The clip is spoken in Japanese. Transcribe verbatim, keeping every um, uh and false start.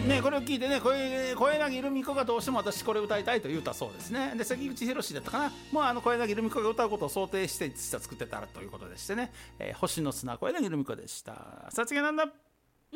ね、これを聞いてね、小小柳ルミ子がどうしても私これ歌いたいと言ったそうですね。で、関口宏だったかな、もうあの小柳ルミ子が歌うことを想定して実は作ってたということでしてね、えー、星の砂小柳ルミ子でした。さつきなんだ。